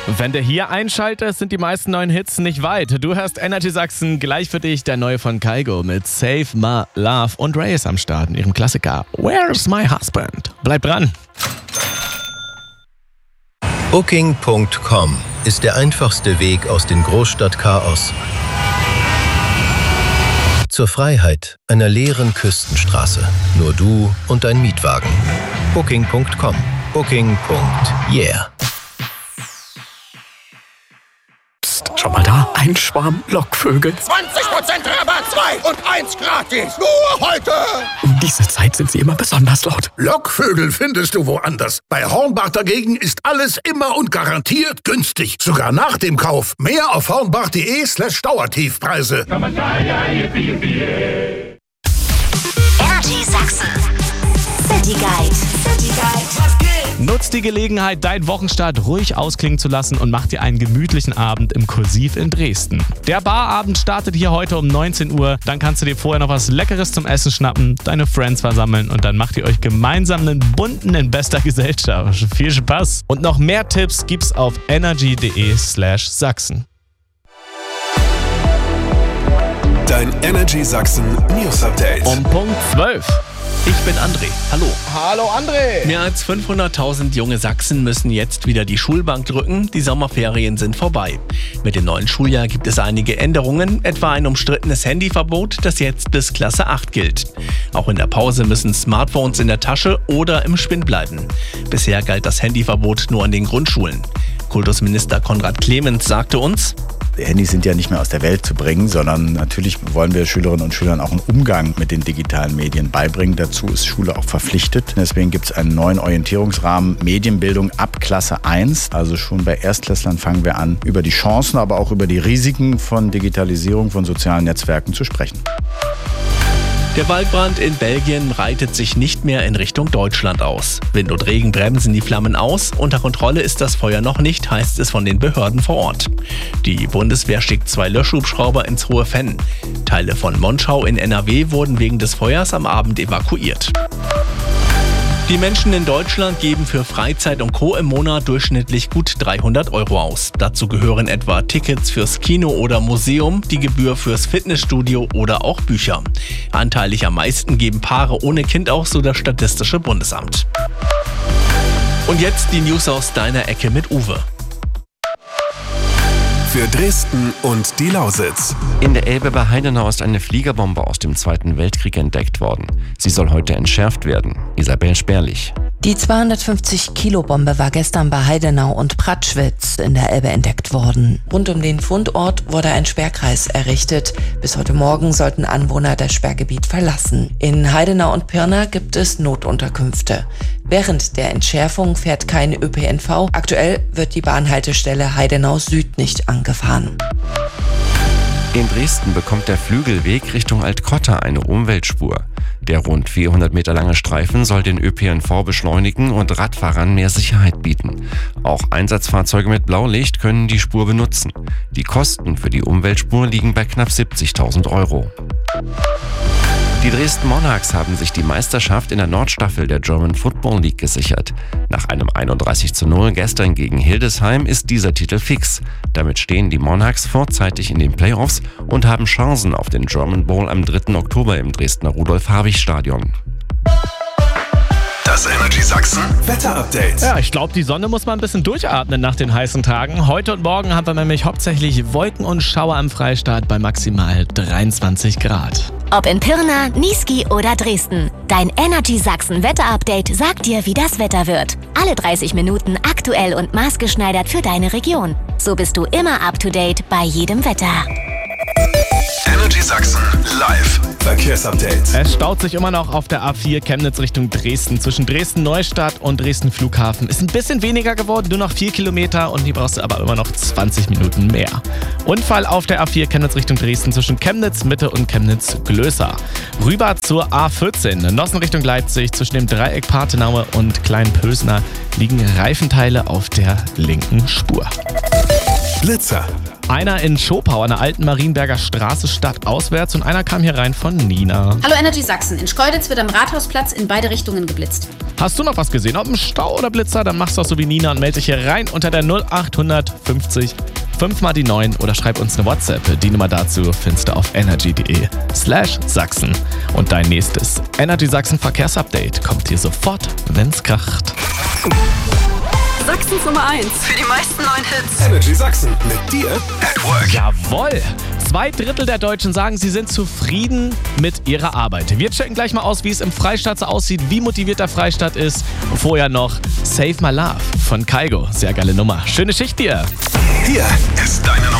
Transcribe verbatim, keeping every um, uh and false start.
Wenn du hier einschaltest, sind die meisten neuen Hits nicht weit. Du hörst Energy Sachsen, gleich für dich der neue von Kygo mit Save My Love. Und Ray ist am Start in ihrem Klassiker Where's My Husband? Bleib dran. Booking Punkt com ist der einfachste Weg aus dem Großstadtchaos zur Freiheit einer leeren Küstenstraße. Nur du und dein Mietwagen. Booking Punkt com. Booking. Yeah. Schau mal da, ein Schwarm Lockvögel. zwanzig Prozent Rabatt, zwei und eins gratis. Nur heute. Um diese Zeit sind sie immer besonders laut. Lockvögel findest du woanders. Bei Hornbach dagegen ist alles immer und garantiert günstig. Sogar nach dem Kauf. Mehr auf hornbach.de slash Dauertiefpreise. Energy Sachsen. City Guide. City Guide. Was geht? Nutzt die Gelegenheit, deinen Wochenstart ruhig ausklingen zu lassen und mach dir einen gemütlichen Abend im Kursiv in Dresden. Der Barabend startet hier heute um neunzehn Uhr. Dann kannst du dir vorher noch was Leckeres zum Essen schnappen, deine Friends versammeln und dann macht ihr euch gemeinsam einen bunten in bester Gesellschaft. Viel Spaß! Und noch mehr Tipps gibt's auf energy.de slash Sachsen. Dein Energy Sachsen News Update. Um Punkt zwölf. Ich bin André. Hallo. Hallo André. Mehr als fünfhunderttausend junge Sachsen müssen jetzt wieder die Schulbank drücken. Die Sommerferien sind vorbei. Mit dem neuen Schuljahr gibt es einige Änderungen, etwa ein umstrittenes Handyverbot, das jetzt bis Klasse acht gilt. Auch in der Pause müssen Smartphones in der Tasche oder im Spind bleiben. Bisher galt das Handyverbot nur an den Grundschulen. Kultusminister Konrad Clemens sagte uns: Handys sind ja nicht mehr aus der Welt zu bringen, sondern natürlich wollen wir Schülerinnen und Schülern auch einen Umgang mit den digitalen Medien beibringen. Dazu ist Schule auch verpflichtet. Deswegen gibt es einen neuen Orientierungsrahmen Medienbildung ab Klasse eins. Also schon bei Erstklässlern fangen wir an, über die Chancen, aber auch über die Risiken von Digitalisierung von sozialen Netzwerken zu sprechen. Der Waldbrand in Belgien breitet sich nicht mehr in Richtung Deutschland aus. Wind und Regen bremsen die Flammen aus. Unter Kontrolle ist das Feuer noch nicht, heißt es von den Behörden vor Ort. Die Bundeswehr schickt zwei Löschhubschrauber ins Hohe Venn. Teile von Monschau in N R W wurden wegen des Feuers am Abend evakuiert. Die Menschen in Deutschland geben für Freizeit und Co. im Monat durchschnittlich gut dreihundert Euro aus. Dazu gehören etwa Tickets fürs Kino oder Museum, die Gebühr fürs Fitnessstudio oder auch Bücher. Anteilig am meisten geben Paare ohne Kind aus, so das Statistische Bundesamt. Und jetzt die News aus deiner Ecke mit Uwe. Für Dresden und die Lausitz. In der Elbe bei Heidenau ist eine Fliegerbombe aus dem Zweiten Weltkrieg entdeckt worden. Sie soll heute entschärft werden. Isabel Sperlich. Die zweihundertfünfzig Kilo Bombe war gestern bei Heidenau und Pratschwitz in der Elbe entdeckt worden. Rund um den Fundort wurde ein Sperrkreis errichtet. Bis heute Morgen sollten Anwohner das Sperrgebiet verlassen. In Heidenau und Pirna gibt es Notunterkünfte. Während der Entschärfung fährt kein Ö P N V. Aktuell wird die Bahnhaltestelle Heidenau Süd nicht angefahren. In Dresden bekommt der Flügelweg Richtung Altkotter eine Umweltspur. Der rund vierhundert Meter lange Streifen soll den Ö P N V beschleunigen und Radfahrern mehr Sicherheit bieten. Auch Einsatzfahrzeuge mit Blaulicht können die Spur benutzen. Die Kosten für die Umweltspur liegen bei knapp siebzigtausend Euro. Die Dresden Monarchs haben sich die Meisterschaft in der Nordstaffel der German Football League gesichert. Nach einem einunddreißig zu null gestern gegen Hildesheim ist dieser Titel fix. Damit stehen die Monarchs vorzeitig in den Playoffs und haben Chancen auf den German Bowl am dritten Oktober im Dresdner Rudolf-Habich-Stadion. Das Energy Sachsen Wetter-Update. Ja, ich glaube, die Sonne muss mal ein bisschen durchatmen nach den heißen Tagen. Heute und morgen haben wir nämlich hauptsächlich Wolken und Schauer am Freistaat bei maximal dreiundzwanzig Grad. Ob in Pirna, Niesky oder Dresden. Dein Energy Sachsen Wetter-Update sagt dir, wie das Wetter wird. Alle dreißig Minuten aktuell und maßgeschneidert für deine Region. So bist du immer up to date bei jedem Wetter. Energy Sachsen live Verkehrsupdate. Es staut sich immer noch auf der A vier Chemnitz Richtung Dresden. Zwischen Dresden-Neustadt und Dresden-Flughafen ist ein bisschen weniger geworden, nur noch vier Kilometer und die brauchst du aber immer noch zwanzig Minuten mehr. Unfall auf der A vier Chemnitz Richtung Dresden zwischen Chemnitz Mitte und Chemnitz Glöser. Rüber zur A vierzehn Nossen Richtung Leipzig zwischen dem Dreieck Parthenaue und Kleinpösner liegen Reifenteile auf der linken Spur. Blitzer. Einer in Schopau an der alten Marienberger Straße stadtauswärts und einer kam hier rein von Nina. Hallo Energy Sachsen. In Schkeuditz wird am Rathausplatz in beide Richtungen geblitzt. Hast du noch was gesehen, ob im Stau oder Blitzer, dann machst du auch so wie Nina und melde dich hier rein unter der null acht fünfzig fünf mal die neun oder schreib uns eine WhatsApp. Die Nummer dazu findest du auf energy.de slash Sachsen. Und dein nächstes Energy Sachsen Verkehrsupdate kommt hier sofort, wenn's kracht. Sachsens Nummer eins für die meisten neuen Hits. Energy Sachsen mit dir at work. Jawohl! Zwei Drittel der Deutschen sagen, sie sind zufrieden mit ihrer Arbeit. Wir checken gleich mal aus, wie es im Freistaat so aussieht, wie motiviert der Freistaat ist. Und vorher noch Save My Love von Kygo. Sehr geile Nummer. Schöne Schicht dir! Hier ist deine Nummer.